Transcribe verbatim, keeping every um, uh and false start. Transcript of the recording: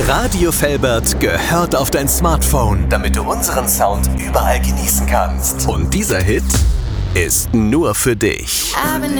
Radio Velbert gehört auf dein Smartphone, damit du unseren Sound überall genießen kannst. Und dieser Hit ist nur für dich. I've been